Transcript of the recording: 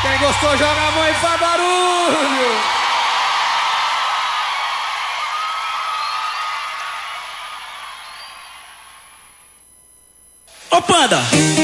Quem gostou, joga a mão e faz barulho. Ô, Panda!